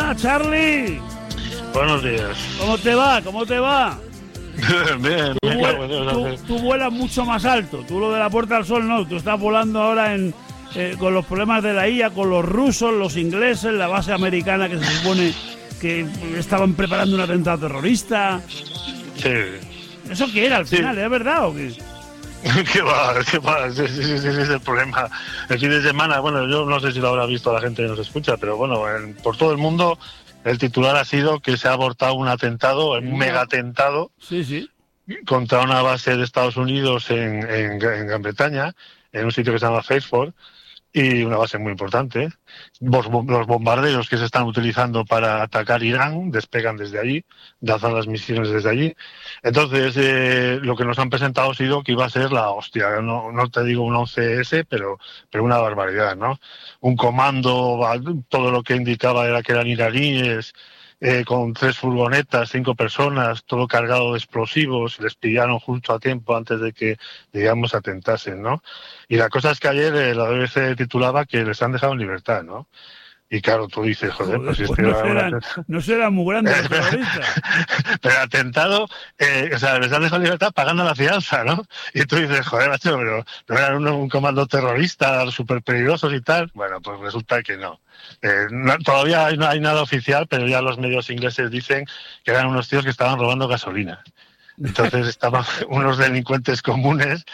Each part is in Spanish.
Hola, Charlie. Buenos días. ¿Cómo te va? ¿Cómo te va? Bien, Tú vuelas mucho más alto. Tú lo de la Puerta del Sol no. Tú estás volando ahora con los problemas de la IA, con los rusos, los ingleses, la base americana que se supone que estaban preparando un atentado terrorista. Sí. ¿Eso qué era al final? ¿Es verdad o qué? ¿Qué va? Ese es el problema. El fin de semana, bueno, yo no sé si lo habrá visto la gente que nos escucha, pero bueno, por todo el mundo el titular ha sido que se ha abortado un atentado, un mega atentado, sí, contra una base de Estados Unidos en Gran Bretaña, en un sitio que se llama Fairford, y una base muy importante. Los bombarderos que se están utilizando para atacar Irán despegan desde allí, lanzan las misiles desde allí. Entonces, lo que nos han presentado ha sido que iba a ser la hostia. No te digo un 11S, pero una barbaridad, ¿no? Un comando, todo lo que indicaba era que eran iraníes, con 3 furgonetas, 5 personas, todo cargado de explosivos, les pillaron justo a tiempo antes de que, digamos, atentasen, ¿no? Y la cosa es que ayer la BBC titulaba que les han dejado en libertad, ¿no? Y claro, tú dices, joder, pues si es que no serán muy grandes los terroristas. Pero atentado, o sea, les han dejado en libertad pagando la fianza, ¿no? Y tú dices, joder, macho, pero no eran un comando terrorista, súper peligrosos y tal. Bueno, pues resulta que no. Todavía no hay nada oficial, pero ya los medios ingleses dicen que eran unos tíos que estaban robando gasolina. Entonces estaban unos delincuentes comunes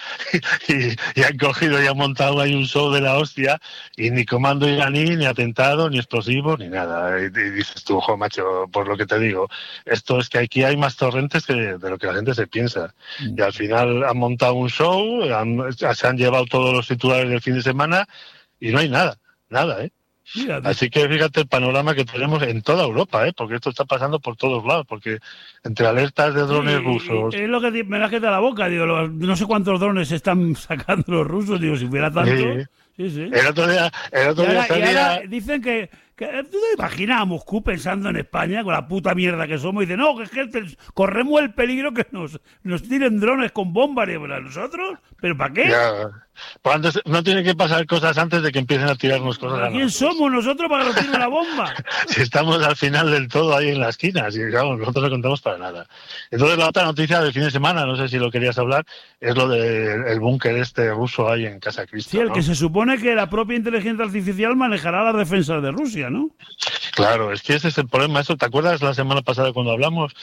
y han cogido y han montado ahí un show de la hostia, y ni comando iraní, ni atentado, ni explosivos, ni nada. Y dices tú, ojo, macho, por lo que te digo, esto es que aquí hay más torrentes de lo que la gente se piensa. Y al final han montado un show, se han llevado todos los titulares del fin de semana y no hay nada, ¿eh? Fíjate. Así que fíjate el panorama que tenemos en toda Europa, porque esto está pasando por todos lados, porque entre alertas de drones rusos... Es lo que me la queda la boca, digo, no sé cuántos drones están sacando los rusos, digo, si hubiera tanto... Sí. El otro día salía... Y ahora dicen que ¿tú te imaginas a Moscú pensando en España con la puta mierda que somos? Y dice, no, que es que corremos el peligro que nos tiren drones con bombas. Y para nosotros, ¿pero para qué? Ya. Pues antes, no tiene que pasar cosas antes de que empiecen a tirarnos cosas. ¿Para quién somos nosotros para que nos tiren la bomba? Si estamos al final del todo ahí en la esquina, si digamos, nosotros no contamos para nada. Entonces la otra noticia del fin de semana, no sé si lo querías hablar, es lo del búnker ruso ahí en Casa Cristo. Sí, el ¿no? que se supone que la propia inteligencia artificial manejará las defensas de Rusia, ¿no? Claro, es que ese es el problema. Eso, ¿te acuerdas la semana pasada cuando hablamos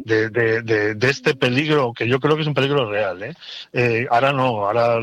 de este peligro, que yo creo que es un peligro real? Ahora no, ahora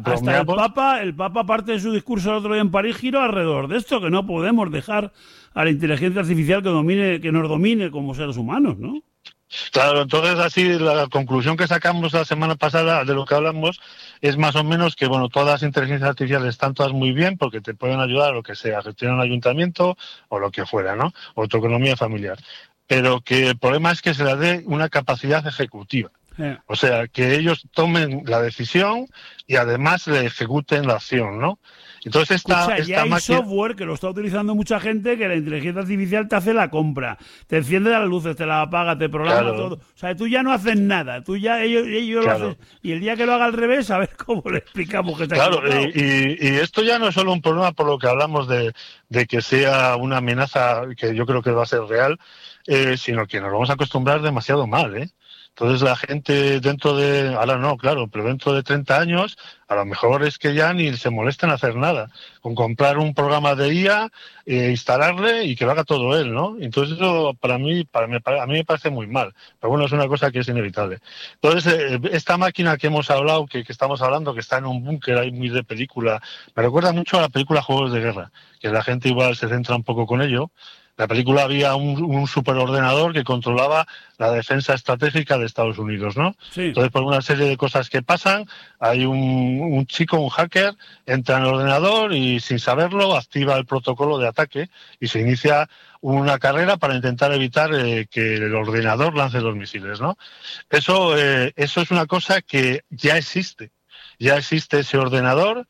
hasta el Papa parte de su discurso el otro día en París giró alrededor de esto, que no podemos dejar a la inteligencia artificial que nos domine como seres humanos, ¿no? Claro, entonces así la conclusión que sacamos la semana pasada de lo que hablamos es más o menos que, bueno, todas las inteligencias artificiales están todas muy bien porque te pueden ayudar a lo que sea, gestionar un ayuntamiento o lo que fuera, ¿no? O tu economía familiar. Pero que el problema es que se les dé una capacidad ejecutiva. O sea, que ellos tomen la decisión y además le ejecuten la acción, ¿no? Entonces ya hay software que lo está utilizando mucha gente, que la inteligencia artificial te hace la compra, te enciende las luces, te las apaga, te programa todo. O sea, tú ya no haces nada, tú ya ellos lo hacen. Y el día que lo haga al revés, a ver cómo le explicamos que está equivocado. Y esto ya no es solo un problema por lo que hablamos de que sea una amenaza que yo creo que va a ser real, sino que nos vamos a acostumbrar demasiado mal, ¿eh? Entonces la gente ahora no, claro, pero dentro de 30 años, a lo mejor es que ya ni se molesta en hacer nada, con comprar un programa de IA, instalarle y que lo haga todo él, ¿no? Entonces eso a mí me parece muy mal, pero bueno, es una cosa que es inevitable. Entonces esta máquina que hemos hablado, que estamos hablando, que está en un búnker ahí muy de película, me recuerda mucho a la película Juegos de Guerra, que la gente igual se centra un poco con ello. En la película había un superordenador que controlaba la defensa estratégica de Estados Unidos, ¿no? Sí. Entonces, por una serie de cosas que pasan, hay un chico, un hacker, entra en el ordenador y sin saberlo activa el protocolo de ataque y se inicia una carrera para intentar evitar que el ordenador lance los misiles, ¿no? Eso es una cosa que ya existe. Ya existe ese ordenador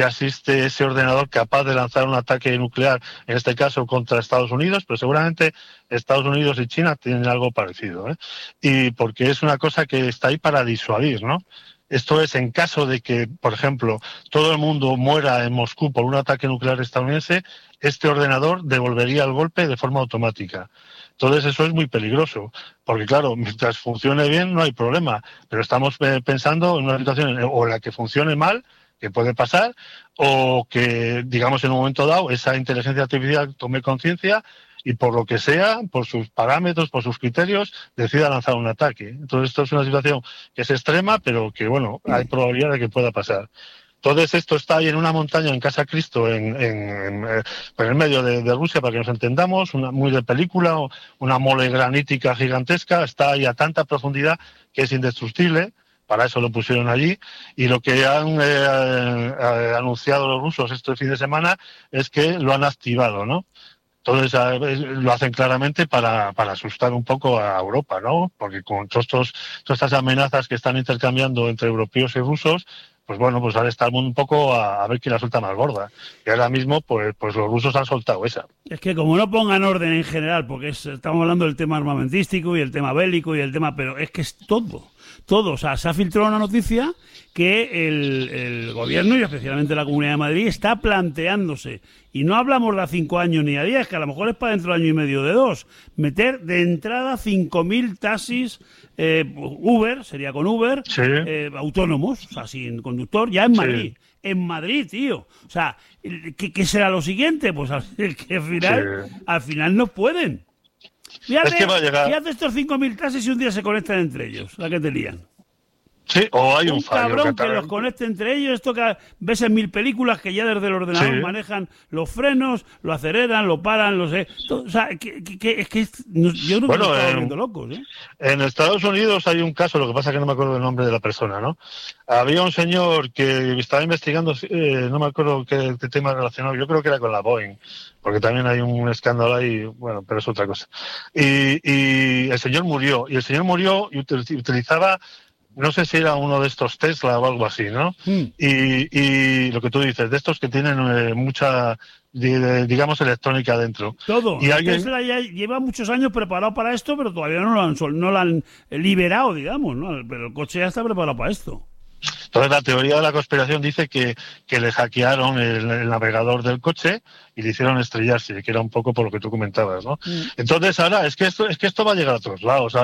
capaz de lanzar un ataque nuclear, en este caso contra Estados Unidos, pero seguramente Estados Unidos y China tienen algo parecido, ¿eh? Y porque es una cosa que está ahí para disuadir, ¿no? Esto es, en caso de que, por ejemplo, todo el mundo muera en Moscú por un ataque nuclear estadounidense, este ordenador devolvería el golpe de forma automática. Entonces eso es muy peligroso, porque claro, mientras funcione bien no hay problema, pero estamos pensando en una situación o en la que funcione mal, que puede pasar, o que, digamos, en un momento dado esa inteligencia artificial tome conciencia y por lo que sea, por sus parámetros, por sus criterios, decida lanzar un ataque. Entonces esto es una situación que es extrema, pero que, bueno, hay probabilidad de que pueda pasar. Entonces esto está ahí en una montaña en Casa Cristo, en el medio de Rusia, para que nos entendamos, muy de película, una mole granítica gigantesca, está ahí a tanta profundidad que es indestructible. Para eso lo pusieron allí, y lo que han anunciado los rusos este fin de semana es que lo han activado, ¿no? Entonces lo hacen claramente para asustar un poco a Europa, ¿no? Porque con todas estas amenazas que están intercambiando entre europeos y rusos, pues bueno, pues ahora está un poco a ver quién la suelta más gorda. Y ahora mismo, pues los rusos han soltado esa. Es que como no pongan orden en general, porque estamos hablando del tema armamentístico y el tema bélico y el tema, pero es que es todo. O sea, se ha filtrado una noticia que el gobierno y especialmente la Comunidad de Madrid está planteándose, y no hablamos de a 5 años ni a 10, que a lo mejor es para dentro de año y medio de 2, meter de entrada 5.000 taxis Uber, sería con Uber, sí. Autónomos, o sea, sin conductor, ya en Madrid. Sí. En Madrid, tío. O sea, ¿qué será lo siguiente? Pues que al final no pueden. Fíjate, es que va a llegar... fíjate estos 5.000 taxis y un día se conectan entre ellos. ¿La que te lían? Sí, o hay un fallo. Cabrón que los conecte entre ellos. Esto que ves en 1000 películas, que ya desde el ordenador manejan los frenos, lo aceleran, lo paran, o sea, yo creo que estamos volviendo locos, ¿eh? En Estados Unidos hay un caso, lo que pasa es que no me acuerdo el nombre de la persona, ¿no? Había un señor que estaba investigando, no me acuerdo qué tema relacionado, yo creo que era con la Boeing, porque también hay un escándalo ahí, bueno, pero es otra cosa. Y el señor murió, y utilizaba... No sé si era uno de estos Tesla o algo así, ¿no? Y lo que tú dices, de estos que tienen mucha, digamos, electrónica dentro. Todo. Y Tesla ya lleva muchos años preparado para esto, pero todavía no lo han liberado, digamos, ¿no? Pero el coche ya está preparado para esto. Entonces la teoría de la conspiración dice que le hackearon el navegador del coche y le hicieron estrellarse, que era un poco por lo que tú comentabas, ¿no? Entonces ahora es que esto va a llegar a otros lados.